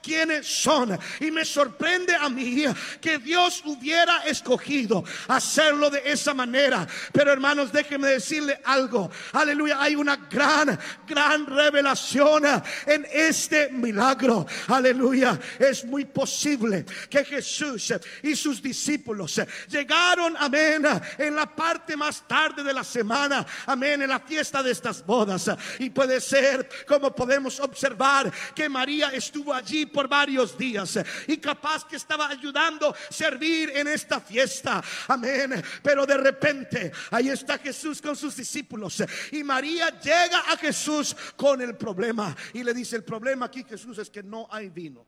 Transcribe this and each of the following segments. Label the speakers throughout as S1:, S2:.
S1: quiénes son. Y me sorprende a mí que Dios hubiera escogido hacerlo de esa manera. Pero hermanos, déjenme decirle algo. Aleluya, hay una gran revelación en este milagro. Aleluya, es muy posible que Jesús y sus discípulos llegaron, amén, en la parte más tarde de la semana, amén, en la fiesta de estas bodas. Y puede ser, como podemos observar, que María estuvo allí por varios días y capaz que estaba ayudando a servir en esta fiesta, amén. Pero de repente ahí está Jesús con sus discípulos y María llega a Jesús con el problema y le dice: el problema aquí, Jesús, es que no hay vino.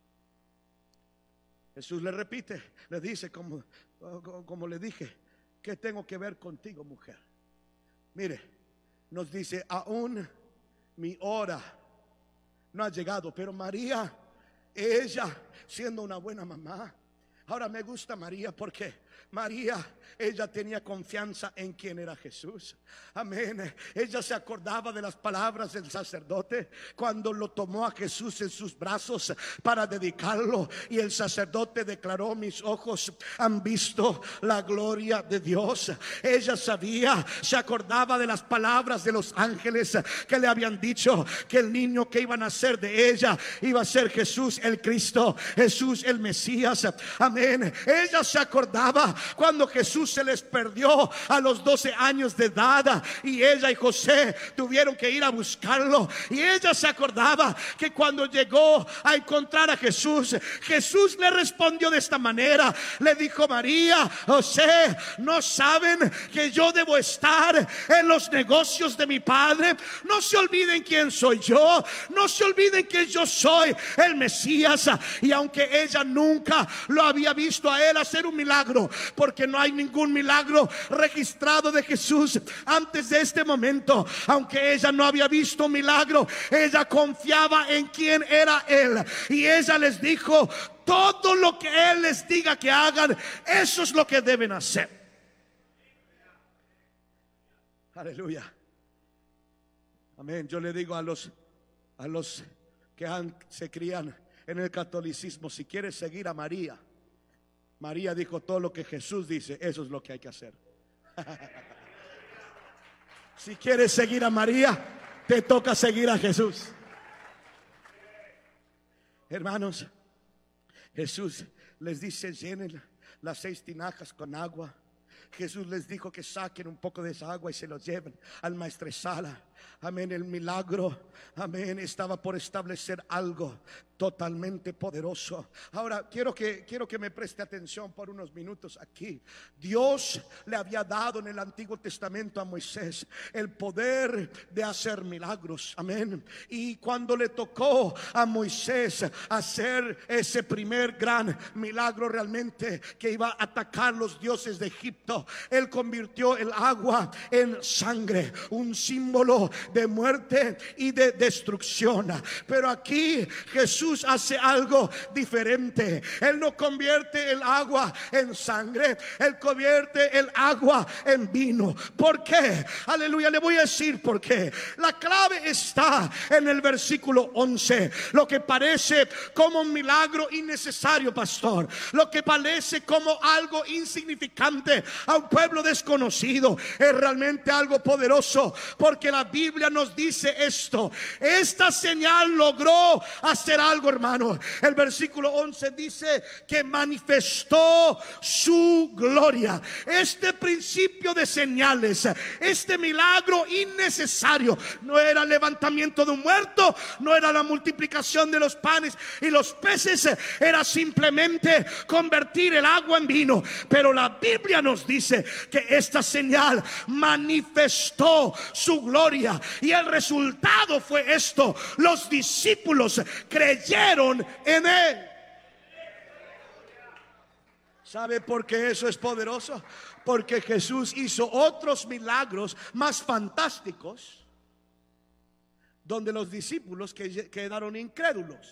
S1: Jesús le repite, le dice como le dije: ¿qué tengo que ver contigo, mujer? Mire, nos dice: aún mi hora no ha llegado. Pero María, ella siendo una buena mamá. Ahora me gusta María porque María, ella tenía confianza en quién era Jesús. Amén. Ella se acordaba de las palabras del sacerdote cuando lo tomó a Jesús en sus brazos para dedicarlo. Y el sacerdote declaró: mis ojos han visto la gloria de Dios. Ella sabía, se acordaba de las palabras de los ángeles que le habían dicho que el niño que iba a nacer de ella iba a ser Jesús el Cristo, Jesús el Mesías. Amén. Ella se acordaba cuando Jesús se les perdió a los 12 años de edad y ella y José tuvieron que ir a buscarlo. Y ella se acordaba que cuando llegó a encontrar a Jesús, Jesús le respondió de esta manera. Le dijo: María, José, ¿no saben que yo debo estar en los negocios de mi Padre? No se olviden quién soy yo, no se olviden que yo soy el Mesías. Y aunque ella nunca lo había visto a él hacer un milagro, porque no hay ningún milagro registrado de Jesús antes de este momento, aunque ella no había visto un milagro, ella confiaba en quién era él. Y ella les dijo: todo lo que él les diga que hagan, eso es lo que deben hacer. Aleluya. Amén. Yo le digo a los que se crían en el catolicismo: si quieres seguir a María, María dijo todo lo que Jesús dice, eso es lo que hay que hacer. Si quieres seguir a María, te toca seguir a Jesús. Hermanos, Jesús les dice: llenen las 6 tinajas con agua. Jesús les dijo que saquen un poco de esa agua y se lo lleven al maestresala. Amén. El milagro, amén, estaba por establecer algo totalmente poderoso. Ahora quiero que me preste atención por unos minutos aquí. Dios le había dado en el Antiguo Testamento a Moisés el poder de hacer milagros. Amén. Y cuando le tocó a Moisés hacer ese primer gran milagro, realmente que iba a atacar los dioses de Egipto, él convirtió el agua en sangre, un símbolo de muerte y de destrucción. Pero aquí Jesús hace algo diferente. Él no convierte el agua en sangre, él convierte el agua en vino. ¿Por qué? Aleluya, le voy a decir por qué. La clave está en el versículo 11. Lo que parece como un milagro innecesario, pastor, lo que parece como algo insignificante a un pueblo desconocido, es realmente algo poderoso, porque la Biblia nos dice esto: esta señal logró hacer algo, hermano. El versículo 11 dice que manifestó su gloria. Este principio de señales, este milagro innecesario, no era el levantamiento de un muerto, no era la multiplicación de los panes y los peces, era simplemente convertir el agua en vino. Pero la Biblia nos dice que esta señal manifestó su gloria, y el resultado fue esto: los discípulos creyeron en él. ¿Sabe por qué eso es poderoso? Porque Jesús hizo otros milagros más fantásticos donde los discípulos quedaron incrédulos.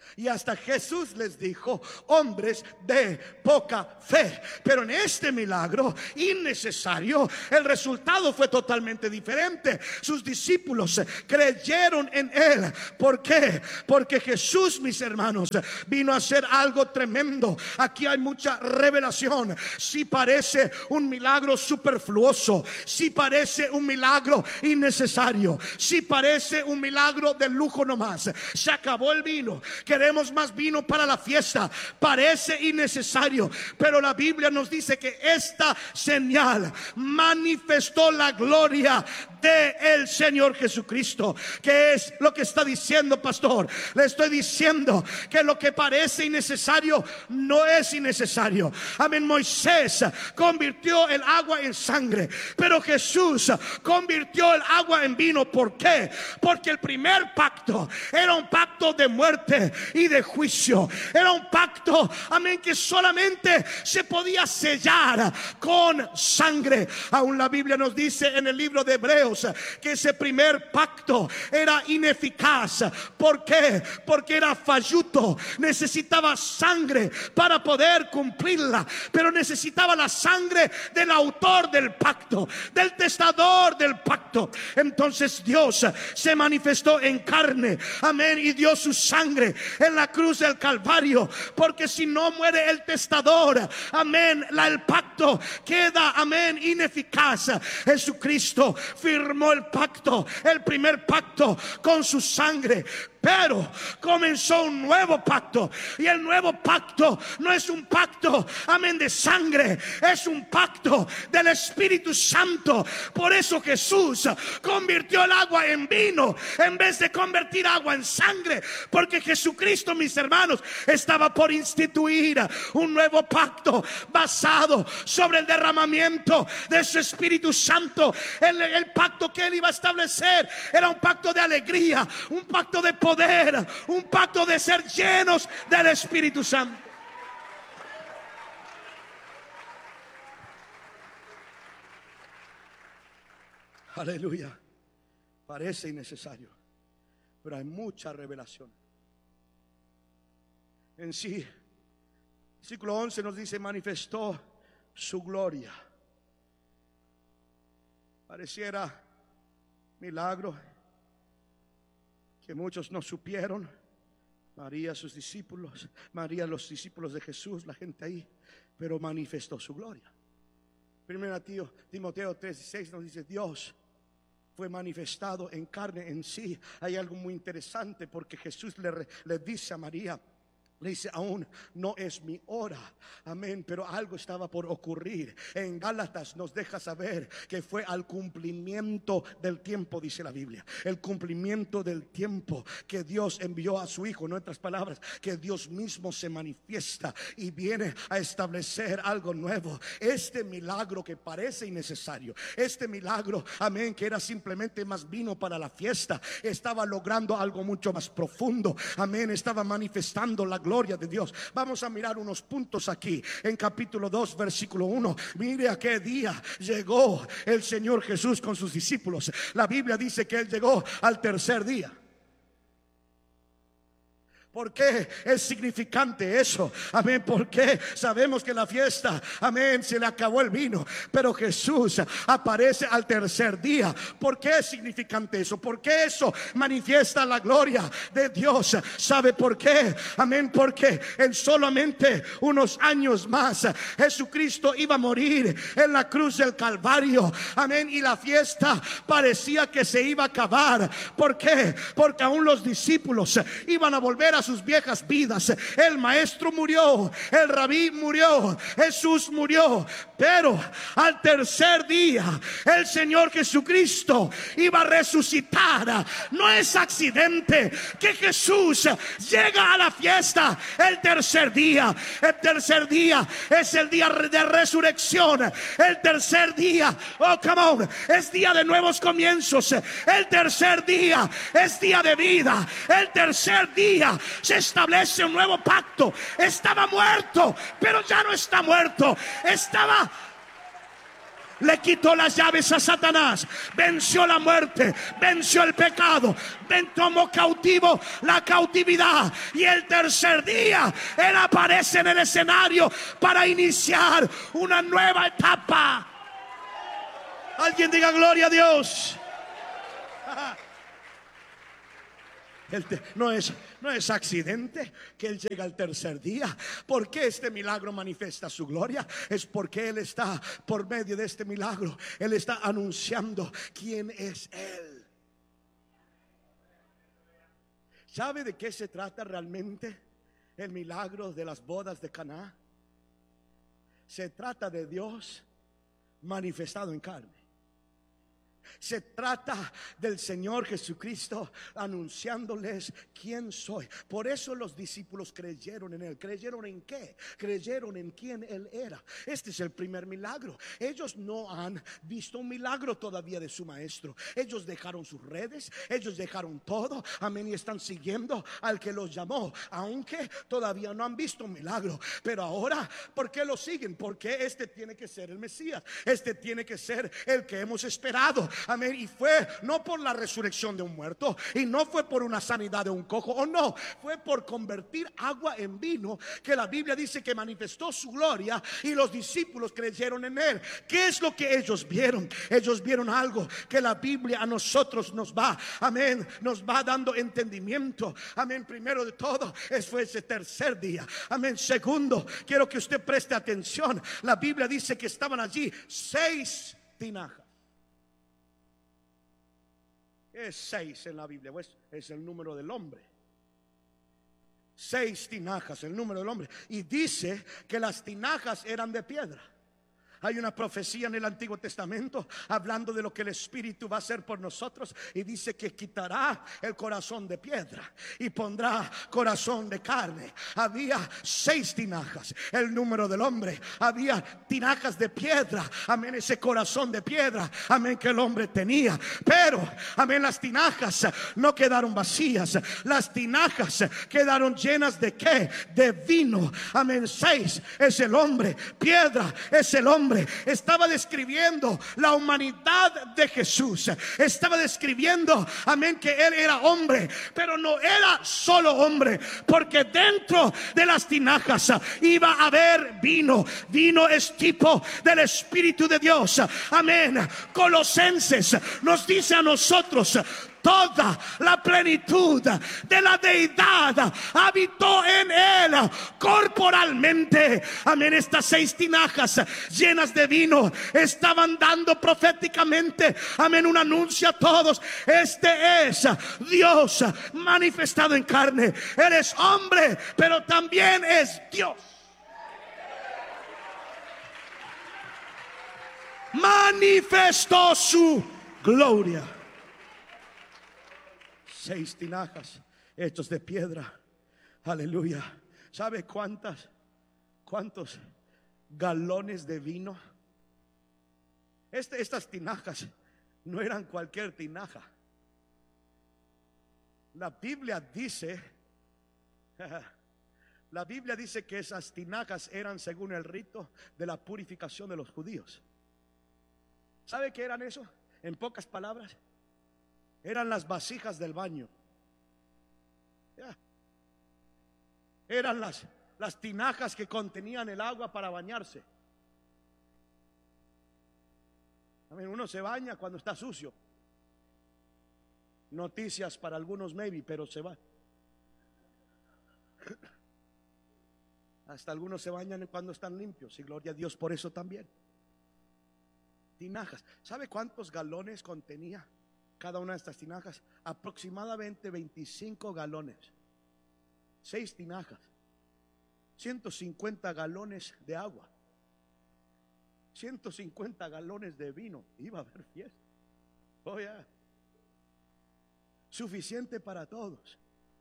S1: Y hasta Jesús les dijo: hombres de poca fe. Pero en este milagro innecesario, el resultado fue totalmente diferente. Sus discípulos creyeron en él. ¿Por qué? Porque Jesús, mis hermanos, vino a hacer algo tremendo. Aquí hay mucha revelación. Si parece un milagro superfluoso, si parece un milagro innecesario, si parece un milagro de lujo nomás, se acabó el vino, queremos más vino para la fiesta, parece innecesario, pero la Biblia nos dice que esta señal manifestó la gloria del Señor Jesucristo. ¿Qué es lo que está diciendo, pastor? Le estoy diciendo que lo que parece innecesario no es innecesario. Amén. Moisés convirtió el agua en sangre, pero Jesús convirtió el agua en vino. ¿Por qué? Porque el primer pacto era un pacto de muerte y de juicio. Era un pacto, amén, que solamente se podía sellar con sangre. Aún la Biblia nos dice en el libro de Hebreos que ese primer pacto era ineficaz. ¿Por qué? Porque era falluto. Necesitaba sangre para poder cumplirla, pero necesitaba la sangre del autor del pacto, del testador del pacto. Entonces Dios se manifestó en carne, amén, y dio su sangre en la cruz del Calvario, porque si no muere el testador, amén, el pacto queda, amén, ineficaz. Jesucristo firmó el pacto, el primer pacto, con su sangre. Pero comenzó un nuevo pacto, y el nuevo pacto no es un pacto, amén, de sangre, es un pacto del Espíritu Santo. Por eso Jesús convirtió el agua en vino en vez de convertir agua en sangre, porque Jesucristo, mis hermanos, estaba por instituir un nuevo pacto basado sobre el derramamiento de su Espíritu Santo. El pacto que él iba a establecer era un pacto de alegría, un pacto de poder, un pacto de ser llenos del Espíritu Santo. Aleluya. Parece innecesario, pero hay mucha revelación en sí. Versículo 11 nos dice: manifestó su gloria. Pareciera milagro que muchos no supieron. María, sus discípulos, María, los discípulos de Jesús, la gente ahí, pero manifestó su gloria. Primera Timoteo 3:16 nos dice: Dios fue manifestado en carne en sí. Hay algo muy interesante, porque Jesús le dice a María, le dice: aún no es mi hora, amén, pero algo estaba por ocurrir. En Gálatas nos deja saber que fue al cumplimiento del tiempo, dice la Biblia, el cumplimiento del tiempo, que Dios envió a su Hijo. En otras palabras, que Dios mismo se manifiesta y viene a establecer algo nuevo. Este milagro que parece innecesario, este milagro, amén, que era simplemente más vino para la fiesta, estaba logrando algo mucho más profundo, amén, estaba manifestando la gloria de Dios. Vamos a mirar unos puntos aquí en capítulo 2 versículo 1. Mire a qué día llegó el Señor Jesús con sus discípulos. La Biblia dice que Él llegó al tercer día. ¿Por qué es significante eso? Amén, porque sabemos que la fiesta, amén, se le acabó el vino, pero Jesús aparece al tercer día. ¿Por qué es significante eso? Porque eso manifiesta la gloria de Dios. ¿Sabe por qué? Amén, porque en solamente unos años más Jesucristo iba a morir en la cruz del Calvario. Amén, y la fiesta parecía que se iba a acabar. ¿Por qué? Porque aún los discípulos iban a volver a sus viejas vidas. El maestro murió, el rabí murió, Jesús murió, pero al tercer día el Señor Jesucristo iba a resucitar. No es accidente que Jesús llega a la fiesta el tercer día. El tercer día es el día de resurrección. El tercer día, oh come on, es día de nuevos comienzos. El tercer día es día de vida. El tercer día se establece un nuevo pacto. Estaba muerto, pero ya no está muerto. Estaba Le quitó las llaves a Satanás, venció la muerte, venció el pecado, tomó cautivo la cautividad. Y el tercer día Él aparece en el escenario para iniciar una nueva etapa. Alguien diga gloria a Dios. No es accidente que Él llega al tercer día. ¿Por qué este milagro manifiesta su gloria? Es porque Él está, por medio de este milagro, Él está anunciando quién es Él. ¿Sabe de qué se trata realmente el milagro de las bodas de Caná? Se trata de Dios manifestado en carne. Se trata del Señor Jesucristo anunciándoles quién soy. Por eso los discípulos creyeron en Él. ¿Creyeron en qué? Creyeron en quién Él era. Este es el primer milagro. Ellos no han visto un milagro todavía de su maestro. Ellos dejaron sus redes, ellos dejaron todo, amén, y están siguiendo al que los llamó, aunque todavía no han visto un milagro. Pero ahora, ¿por qué lo siguen? Porque este tiene que ser el Mesías. Este tiene que ser el que hemos esperado. Amén. Y fue no por la resurrección de un muerto, y no fue por una sanidad de un cojo, o no, fue por convertir agua en vino, que la Biblia dice que manifestó su gloria y los discípulos creyeron en Él. ¿Qué es lo que ellos vieron? Ellos vieron algo que la Biblia a nosotros nos va, amén, nos va dando entendimiento. Amén. Primero de todo, fue ese tercer día. Amén. Segundo, quiero que usted preste atención. La Biblia dice que estaban allí 6 tinajas. Es 6 en la Biblia, pues es el número del hombre. 6 tinajas, el número del hombre. Y dice que las tinajas eran de piedra. Hay una profecía en el Antiguo Testamento hablando de lo que el Espíritu va a hacer por nosotros, y dice que quitará el corazón de piedra y pondrá corazón de carne. Había 6 tinajas, el número del hombre. Había tinajas de piedra, amén, ese corazón de piedra, amén, que el hombre tenía. Pero, amén, las tinajas no quedaron vacías. Las tinajas quedaron llenas de ¿qué? De vino. Amén. 6 es el hombre, piedra es el hombre. Estaba describiendo la humanidad de Jesús. Estaba describiendo, amén, que Él era hombre, pero no era solo hombre, porque dentro de las tinajas iba a haber vino. Vino es tipo del Espíritu de Dios. Amén. Colosenses nos dice a nosotros: toda la plenitud de la deidad habitó en Él corporalmente. Amén. Estas 6 tinajas llenas de vino estaban dando proféticamente, amén, un anuncio a todos: este es Dios manifestado en carne. Él es hombre, pero también es Dios. Manifestó su gloria. 6 tinajas hechos de piedra. Aleluya. ¿Sabe cuántos galones de vino? Estas tinajas no eran cualquier tinaja. La Biblia dice que esas tinajas eran según el rito de la purificación de los judíos. ¿Sabe qué eran eso? En pocas palabras, eran las vasijas del baño. Eran las tinajas que contenían el agua para bañarse. Uno se baña cuando está sucio. Noticias para algunos maybe, pero se va. Hasta algunos se bañan cuando están limpios, y gloria a Dios por eso también. Tinajas. ¿Sabe cuántos galones contenía cada una de estas tinajas? Aproximadamente 25 galones. 6 tinajas, 150 galones de agua, 150 galones de vino. Iba a haber fiesta. Oh, yeah. Suficiente para todos.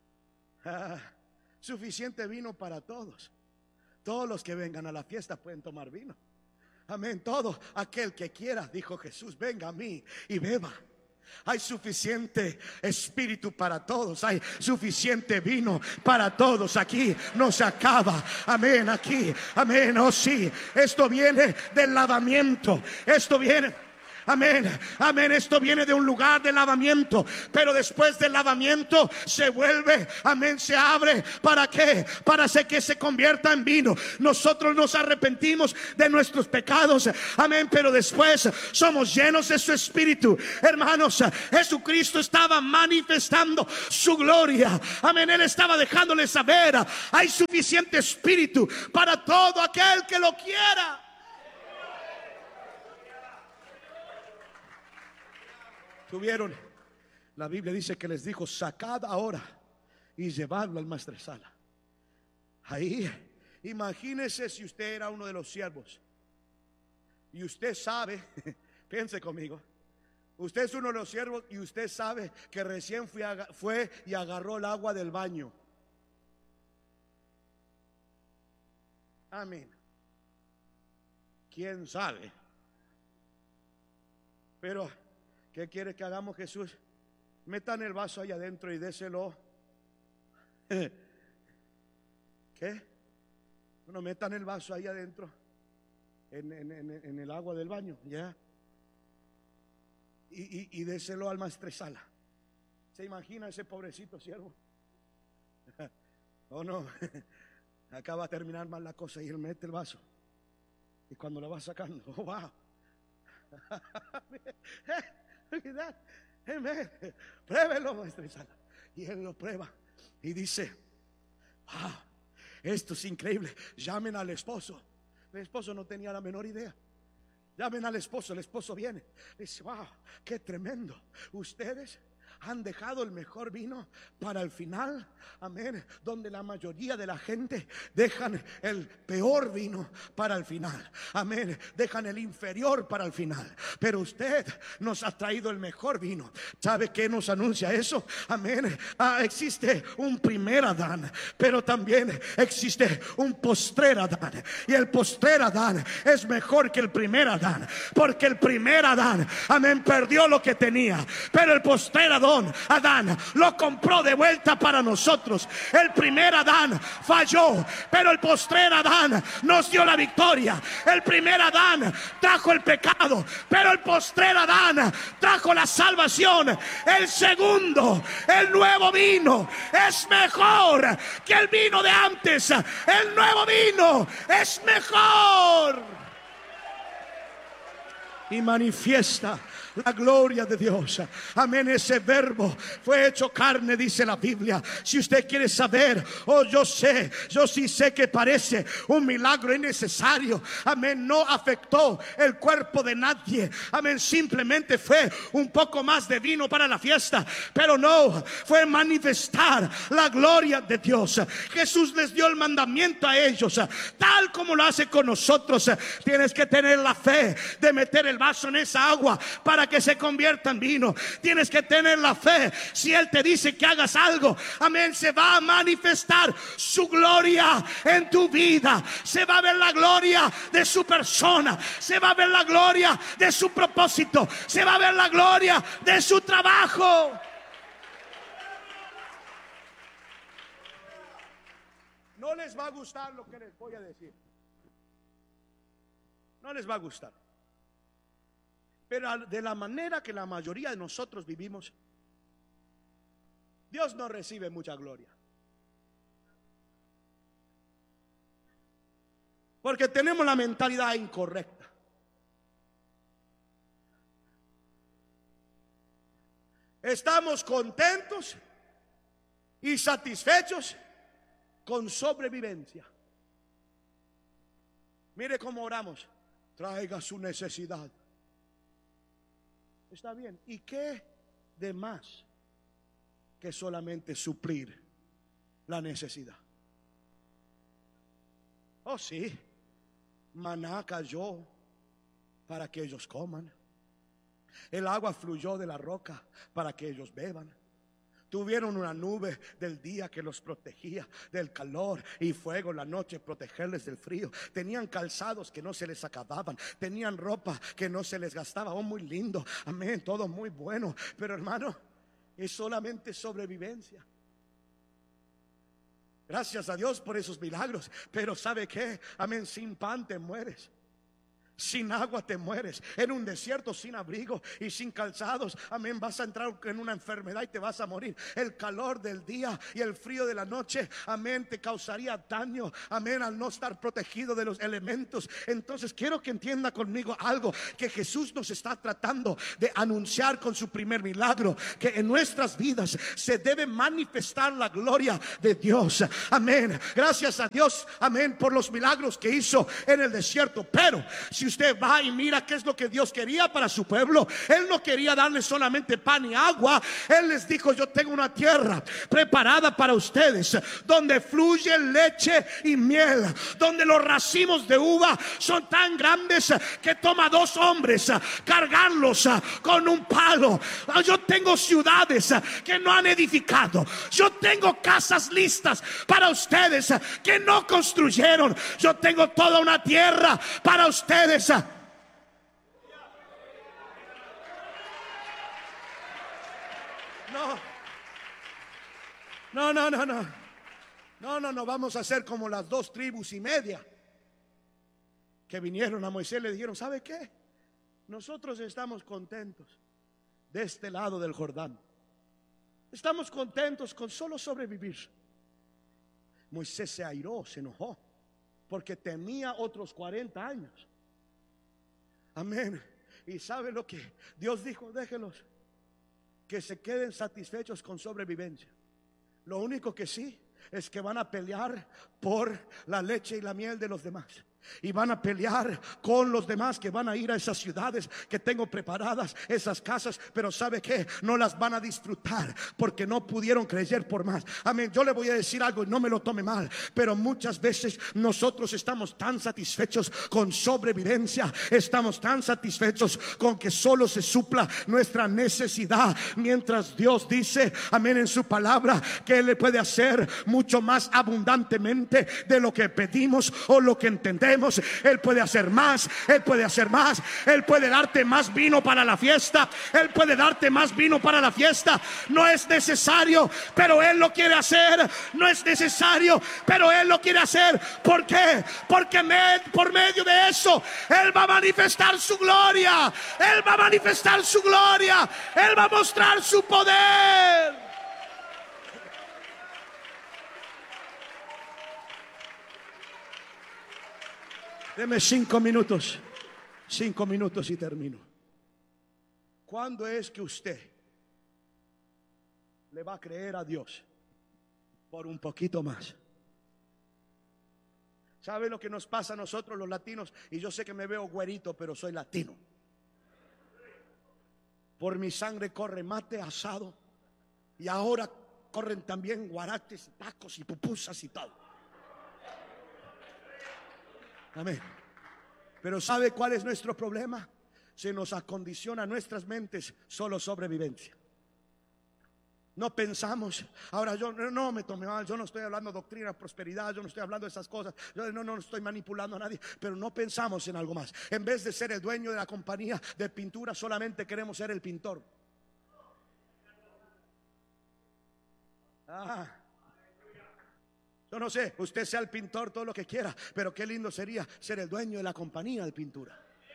S1: Suficiente vino para todos. Todos los que vengan a la fiesta pueden tomar vino. Amén. Todo aquel que quiera, dijo Jesús, venga a mí y beba. Hay suficiente espíritu para todos. Hay suficiente vino para todos. Aquí no se acaba. Amén. Aquí. Amén. Oh sí. Esto viene del lavamiento. Esto viene. Amén, amén. Esto viene de un lugar de lavamiento, pero después del lavamiento se vuelve, amén, se abre. ¿Para qué? Para hacer que se convierta en vino. Nosotros nos arrepentimos de nuestros pecados, amén, pero después somos llenos de su espíritu. Hermanos, Jesucristo estaba manifestando su gloria, amén. Él estaba dejándole saber: hay suficiente espíritu para todo aquel que lo quiera. Tuvieron, la Biblia dice que les dijo: sacad ahora y llevadlo al maestresala. Ahí, imagínese si usted era uno de los siervos y usted sabe, piense conmigo, usted es uno de los siervos y usted sabe que recién fue y agarró el agua del baño. Amén. ¿Quién sabe? Pero ¿qué quiere que hagamos, Jesús? Metan el vaso ahí adentro y déselo. ¿Qué? Bueno, metan el vaso ahí adentro en el agua del baño, ya. Y déselo al maestresala. ¿Se imagina ese pobrecito siervo? ¿O no? Acá va a terminar mal la cosa y él mete el vaso. Y cuando lo va sacando, oh, wow. Pruébelo, maestresala. Y él lo prueba y dice: wow, esto es increíble. Llamen al esposo. El esposo no tenía la menor idea. Llamen al esposo. El esposo viene. Dice: wow, qué tremendo. Ustedes han dejado el mejor vino para el final. Amén. Donde la mayoría de la gente dejan el peor vino para el final. Amén. Dejan el inferior para el final. Pero usted nos ha traído el mejor vino. ¿Sabe qué nos anuncia eso? Amén. Existe un primer Adán, pero también existe un postrer Adán. Y el postrer Adán es mejor que el primer Adán, porque el primer Adán, amén, perdió lo que tenía, pero el postrer Adán lo compró de vuelta para nosotros. El primer Adán falló, pero el postrer Adán nos dio la victoria. El primer Adán trajo el pecado, pero el postrer Adán trajo la salvación. El segundo, el nuevo vino, es mejor que el vino de antes. El nuevo vino es mejor y manifiesta la gloria de Dios. Amén. Ese verbo fue hecho carne, dice la Biblia. Si usted quiere saber, yo sí sé que parece un milagro innecesario. Amén. No afectó el cuerpo de nadie. Amén. Simplemente fue un poco más de vino para la fiesta, pero no, fue manifestar la gloria de Dios. Jesús les dio el mandamiento a ellos, tal como lo hace con nosotros. Tienes que tener la fe de meter el vaso en esa agua para que se convierta en vino. Tienes que tener la fe. Si Él te dice que hagas algo, amén, se va a manifestar su gloria en tu vida. Se va a ver la gloria de su persona. Se va a ver la gloria de su propósito. Se va a ver la gloria de su trabajo. No les va a gustar lo que les voy a decir. No les va a gustar. Pero de la manera que la mayoría de nosotros vivimos, Dios no recibe mucha gloria. Porque tenemos la mentalidad incorrecta. Estamos contentos y satisfechos con sobrevivencia. Mire cómo oramos: traiga su necesidad. Está bien. ¿Y qué de más que solamente suplir la necesidad? Oh sí, maná cayó para que ellos coman. El agua fluyó de la roca para que ellos beban. Tuvieron una nube del día que los protegía del calor, y fuego en la noche protegerles del frío. Tenían calzados que no se les acababan, tenían ropa que no se les gastaba. Oh, muy lindo, amén, todo muy bueno. Pero hermano, es solamente sobrevivencia. Gracias a Dios por esos milagros. Pero ¿sabe qué? Amén, sin pan te mueres. Sin agua te mueres, en un desierto sin abrigo y sin calzados. Amén, vas a entrar en una enfermedad y te vas a morir. El calor del día y el frío de la noche, amén, te causaría daño, amén, al no estar protegido de los elementos. Entonces quiero que entienda conmigo algo que Jesús nos está tratando de anunciar con su primer milagro: que en nuestras vidas se debe manifestar la gloria de Dios. Amén, gracias a Dios, amén, por los milagros que hizo en el desierto. Pero si usted va y mira qué es lo que Dios quería para su pueblo, Él no quería darles solamente pan y agua. Él les dijo: yo tengo una tierra preparada para ustedes, donde fluye leche y miel, donde los racimos de uva son tan grandes que toma 2 hombres cargarlos con un palo. Yo tengo ciudades que no han edificado, yo tengo casas listas para ustedes que no construyeron, yo tengo toda una tierra para ustedes. No, vamos a ser como las 2 tribus y media que vinieron a Moisés. Le dijeron: ¿sabe qué? Nosotros estamos contentos de este lado del Jordán, estamos contentos con solo sobrevivir. Moisés se airó, se enojó, porque temía otros 40 años. Amén. Y sabe lo que Dios dijo: déjenlos que se queden satisfechos con sobrevivencia. Lo único que sí es que van a pelear por la leche y la miel de los demás, y van a pelear con los demás que van a ir a esas ciudades que tengo preparadas, esas casas. Pero ¿sabe qué? No las van a disfrutar porque no pudieron creer por más. Amén. Yo le voy a decir algo y no me lo tome mal, pero muchas veces nosotros estamos tan satisfechos con sobrevivencia, estamos tan satisfechos con que solo se supla nuestra necesidad, mientras Dios dice, amén, en su palabra, que Él le puede hacer mucho más abundantemente de lo que pedimos o lo que entendemos. Él puede hacer más, Él puede hacer más. Él puede darte más vino para la fiesta, Él puede darte más vino para la fiesta. No es necesario, pero Él lo quiere hacer. No es necesario, pero Él lo quiere hacer. ¿Por qué? Porque por medio de eso Él va a manifestar su gloria. Él va a manifestar su gloria. Él va a mostrar su poder. Deme 5 minutos. 5 minutos y termino. ¿Cuándo es que usted le va a creer a Dios por un poquito más? ¿Sabe lo que nos pasa a nosotros los latinos? Y yo sé que me veo güerito, pero soy latino. Por mi sangre corre mate, asado, y ahora corren también guaraches y tacos y pupusas y todo. Amén. Pero ¿sabe cuál es nuestro problema? Se nos acondiciona nuestras mentes solo sobrevivencia. No pensamos. Ahora yo no me tome mal, yo no estoy hablando de doctrina, prosperidad, yo no estoy hablando de esas cosas, yo no estoy manipulando a nadie, pero no pensamos en algo más. En vez de ser el dueño de la compañía de pintura, solamente queremos ser el pintor. Yo no sé, usted sea el pintor, todo lo que quiera, pero qué lindo sería ser el dueño de la compañía de pintura.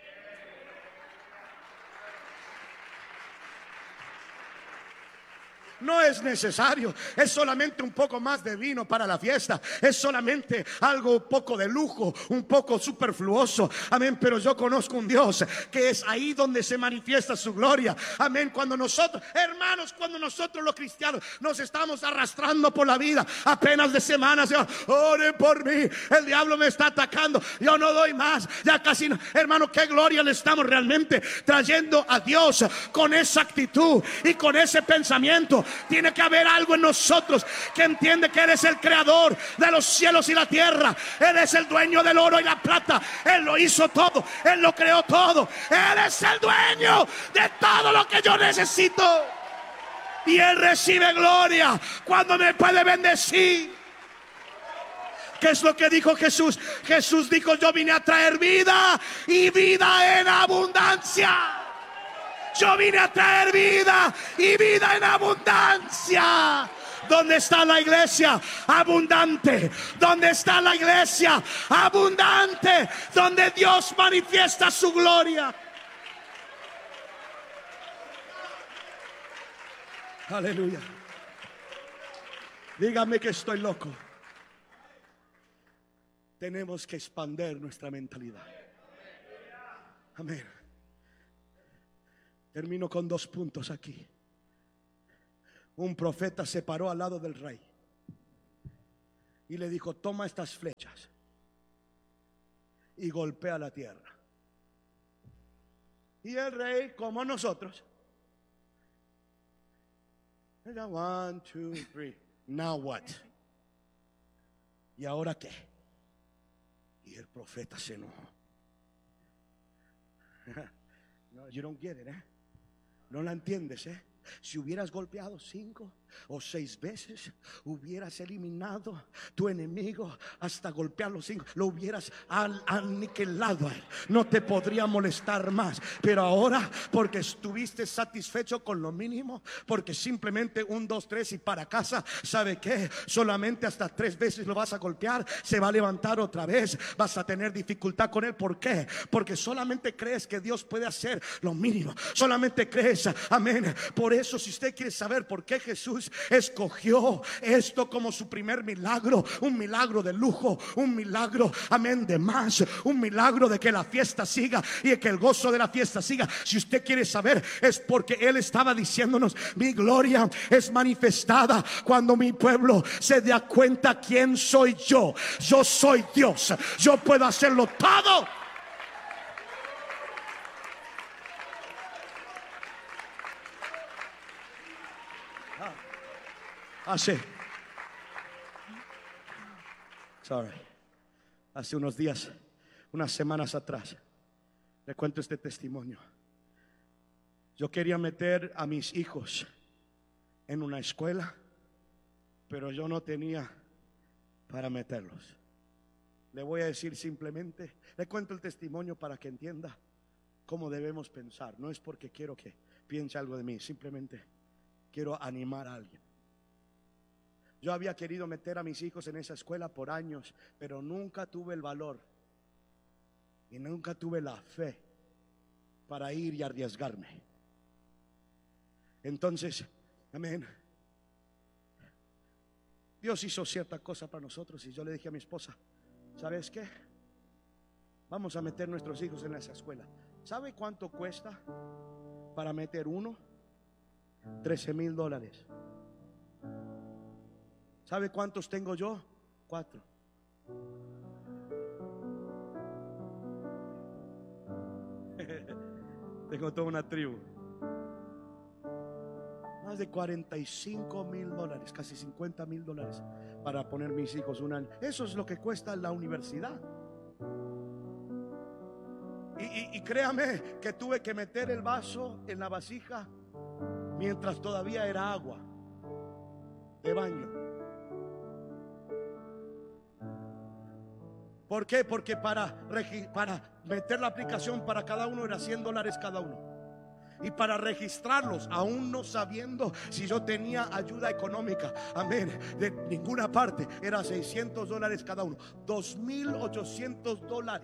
S1: No es necesario, es solamente un poco más de vino para la fiesta, es solamente algo un poco de lujo, un poco superfluoso. Amén. Pero yo conozco un Dios que es ahí donde se manifiesta su gloria. Amén. Cuando nosotros, hermanos, cuando nosotros los cristianos nos estamos arrastrando por la vida, apenas de semanas, oren por mí, el diablo me está atacando, yo no doy más, ya casi no. Hermano, qué gloria le estamos realmente trayendo a Dios con esa actitud y con ese pensamiento. Tiene que haber algo en nosotros que entiende que Él es el creador de los cielos y la tierra. Él es el dueño del oro y la plata. Él lo hizo todo, Él lo creó todo. Él es el dueño de todo lo que yo necesito. Y Él recibe gloria cuando me puede bendecir. ¿Qué es lo que dijo Jesús? Jesús dijo: yo vine a traer vida y vida en abundancia. Yo vine a traer vida y vida en abundancia. ¿Dónde está la iglesia? Abundante. ¿Dónde está la iglesia? Abundante. Donde Dios manifiesta su gloria. Aleluya. Dígame que estoy loco. Tenemos que expandir nuestra mentalidad. Amén. Termino con 2 puntos aquí. Un profeta se paró al lado del rey y le dijo: toma estas flechas y golpea la tierra. Y el rey, como nosotros, 1, 2, 3. Now what? ¿Y ahora qué? Y el profeta se enojó. No, you don't get it, no la entiendes, Si hubieras golpeado 5 o 6 veces, hubieras eliminado tu enemigo hasta golpearlo 5. Lo hubieras aniquilado a él. No te podría molestar más. Pero ahora, porque estuviste satisfecho con lo mínimo, porque simplemente 1, 2, 3 y para casa, ¿sabe qué? Solamente hasta 3 veces lo vas a golpear. Se va a levantar otra vez. Vas a tener dificultad con él. ¿Por qué? Porque solamente crees que Dios puede hacer lo mínimo. Solamente crees, amén. Por eso, si usted quiere saber por qué Jesús escogió esto como su primer milagro, un milagro de lujo, un milagro, amén, de más, un milagro de que la fiesta siga y de que el gozo de la fiesta siga. Si usted quiere saber, es porque Él estaba diciéndonos: mi gloria es manifestada cuando mi pueblo se da cuenta quién soy yo. Yo soy Dios, yo puedo hacerlo todo. Hace unos días, unas semanas atrás, le cuento este testimonio. Yo quería meter a mis hijos en una escuela, pero yo no tenía para meterlos. Le voy a decir simplemente, le cuento el testimonio para que entienda cómo debemos pensar. No es porque quiero que piense algo de mí, simplemente quiero animar a alguien. Yo había querido meter a mis hijos en esa escuela por años, pero nunca tuve el valor y nunca tuve la fe para ir y arriesgarme. Entonces, amén, Dios hizo cierta cosa para nosotros y yo le dije a mi esposa: ¿sabes qué? Vamos a meter nuestros hijos en esa escuela. ¿Sabe cuánto cuesta para meter uno? $13,000. ¿Sabe cuántos tengo yo? 4. Tengo toda una tribu. Más de $45,000, casi $50,000 para poner mis hijos un año. Eso es lo que cuesta la universidad. Y créame que tuve que meter el vaso en la vasija mientras todavía era agua de baño. ¿Por qué? Porque para meter la aplicación para cada uno era $100 cada uno. Y para registrarlos, aún no sabiendo si yo tenía ayuda económica, amén, de ninguna parte, era $600 cada uno. $2,800.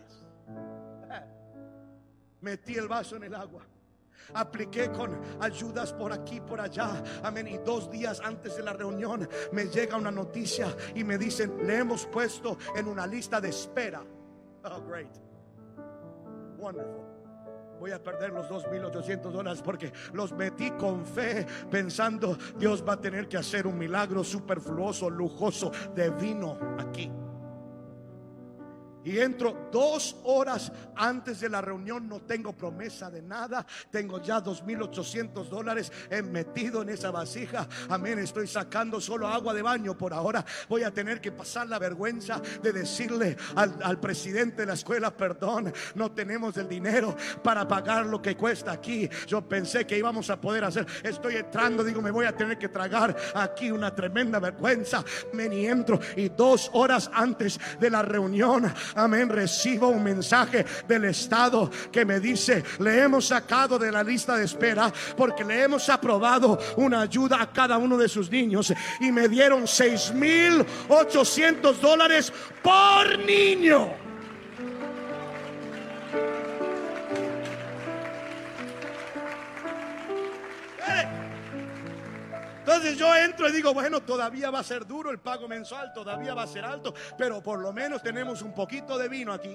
S1: Metí el vaso en el agua. Apliqué con ayudas por aquí, por allá, amén. Y 2 días antes de la reunión me llega una noticia y me dicen: le hemos puesto en una lista de espera. Oh, great, wonderful. Voy a perder los $2,800 porque los metí con fe, pensando: Dios va a tener que hacer un milagro superfluoso, lujoso de vino aquí. Y entro 2 horas antes de la reunión. No tengo promesa de nada. Tengo ya $2,800 metido en esa vasija. Amén. Estoy sacando solo agua de baño por ahora. Voy a tener que pasar la vergüenza de decirle al presidente de la escuela: perdón, no tenemos el dinero para pagar lo que cuesta aquí. Yo pensé que íbamos a poder hacer. Estoy entrando, digo, me voy a tener que tragar aquí una tremenda vergüenza. Y entro, y 2 horas antes de la reunión, amén, recibo un mensaje del Estado que me dice: le hemos sacado de la lista de espera porque le hemos aprobado una ayuda a cada uno de sus niños. Y me dieron $6,800 por niño. Entonces yo entro y digo: bueno, todavía va a ser duro el pago mensual, todavía va a ser alto, pero por lo menos tenemos un poquito de vino aquí.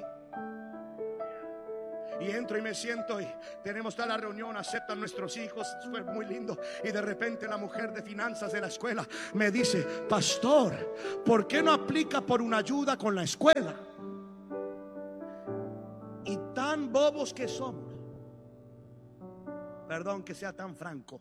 S1: Y entro y me siento, y tenemos toda la reunión, aceptan nuestros hijos, fue muy lindo. Y de repente la mujer de finanzas de la escuela me dice: pastor, ¿por qué no aplica por una ayuda con la escuela? Y tan bobos que somos, perdón que sea tan franco,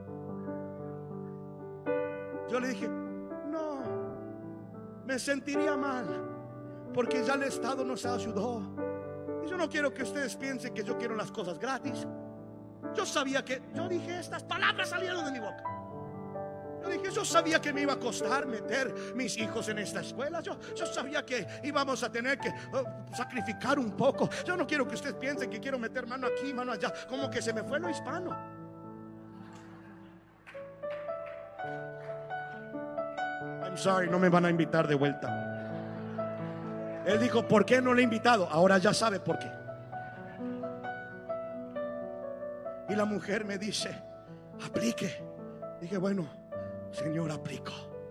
S1: yo le dije: no, me sentiría mal porque ya el Estado nos ayudó. Y yo no quiero que ustedes piensen que yo quiero las cosas gratis. Yo sabía que, yo dije, estas palabras salieron de mi boca. Yo dije: yo sabía que me iba a costar meter mis hijos en esta escuela. Yo sabía que íbamos a tener que sacrificar un poco. Yo no quiero que ustedes piensen que quiero meter mano aquí, mano allá, como que se me fue lo hispano. I'm sorry, no me van a invitar de vuelta. Él dijo: ¿por qué no le he invitado? Ahora ya sabe por qué. Y la mujer me dice: aplique. Dije: bueno, Señor, aplico.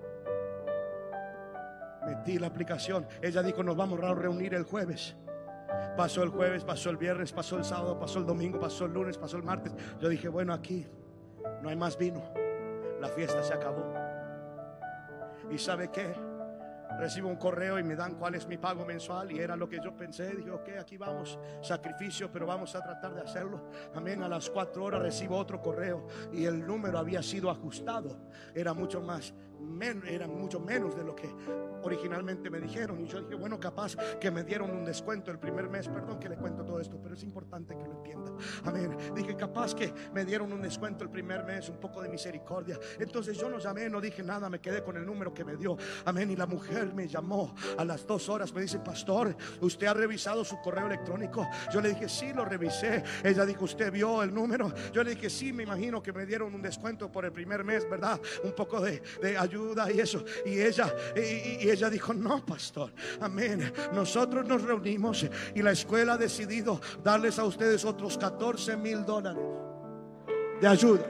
S1: Metí la aplicación. Ella dijo: nos vamos a reunir el jueves. Pasó el jueves, pasó el viernes, pasó el sábado, pasó el domingo, pasó el lunes, pasó el martes. Yo dije: bueno, aquí no hay más vino. La fiesta se acabó. ¿Y sabe qué? Recibo un correo y me dan cuál es mi pago mensual. Y era lo que yo pensé. Dije: ok, aquí vamos, sacrificio, pero vamos a tratar de hacerlo. Amén. A las 4 horas recibo otro correo y el número había sido ajustado. Era mucho menos de lo que originalmente me dijeron. Y yo dije: bueno, capaz que me dieron un descuento el primer mes. Perdón que le cuento todo esto, pero es importante que lo entienda. Amén. Dije: capaz que me dieron un descuento el primer mes, un poco de misericordia. Entonces yo no llamé, no dije nada, me quedé con el número que me dio. Amén. Y la mujer me llamó a las 2 horas, me dice: pastor, ¿usted ha revisado su correo electrónico? Yo le dije: sí, lo revisé. Ella dijo: ¿usted vio el número? Yo le dije: sí, me imagino que me dieron un descuento por el primer mes, ¿verdad? Un poco de ayuda y eso. Y ella dijo: no, pastor, amén, nosotros nos reunimos y la escuela ha decidido darles a ustedes otros $14,000 de ayuda.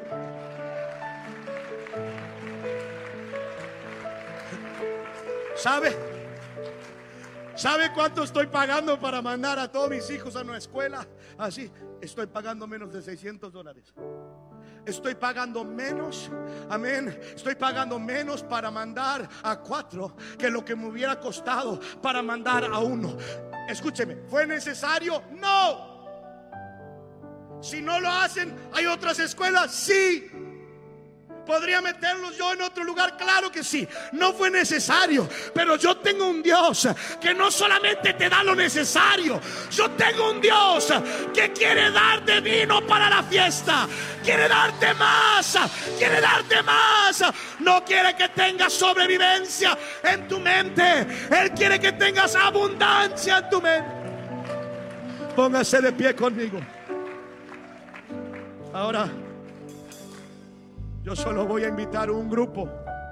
S1: ¿Sabe cuánto estoy pagando para mandar a todos mis hijos a una escuela? Así, estoy pagando menos de $600. Estoy pagando menos, amén. Estoy pagando menos para mandar a 4 que lo que me hubiera costado para mandar a 1. Escúcheme, ¿fue necesario? No. Si no lo hacen, ¿hay otras escuelas? Sí. ¿Podría meterlos yo en otro lugar? Claro que sí. No fue necesario. Pero yo tengo un Dios que no solamente te da lo necesario. Yo tengo un Dios que quiere darte vino para la fiesta. Quiere darte más. Quiere darte más. No quiere que tengas sobrevivencia en tu mente. Él quiere que tengas abundancia en tu mente. Póngase de pie conmigo. Ahora, yo solo voy a invitar un grupo.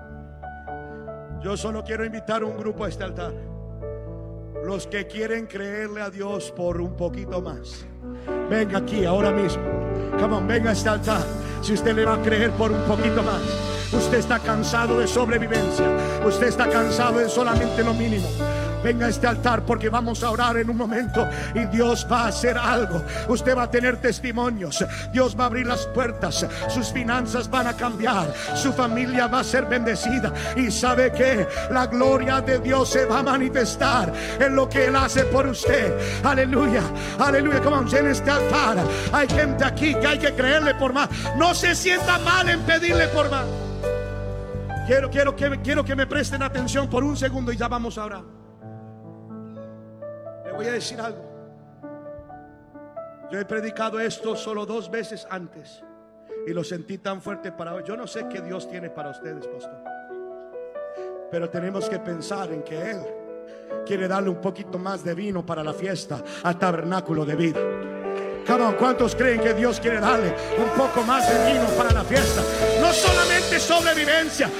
S1: Yo solo quiero invitar un grupo a este altar. Los que quieren creerle a Dios por un poquito más. Venga aquí ahora mismo. Come on, venga a este altar. Si usted le va a creer por un poquito más. Usted está cansado de sobrevivencia. Usted está cansado de solamente lo mínimo. Venga a este altar porque vamos a orar en un momento y Dios va a hacer algo. Usted va a tener testimonios. Dios va a abrir las puertas. Sus finanzas van a cambiar. Su familia va a ser bendecida. Y sabe que la gloria de Dios se va a manifestar en lo que Él hace por usted. Aleluya, aleluya. Come on, en este altar hay gente aquí que hay que creerle por más. No se sienta mal en pedirle por más. Quiero que me presten atención por un segundo y ya vamos a orar. Le voy a decir algo. Yo he predicado esto solo 2 veces antes y lo sentí tan fuerte para hoy. Yo no sé qué Dios tiene para ustedes, pastor, pero tenemos que pensar en que Él quiere darle un poquito más de vino para la fiesta al tabernáculo de vida. Come on, ¿cuántos creen que Dios quiere darle un poco más de vino para la fiesta? No solamente sobrevivencia,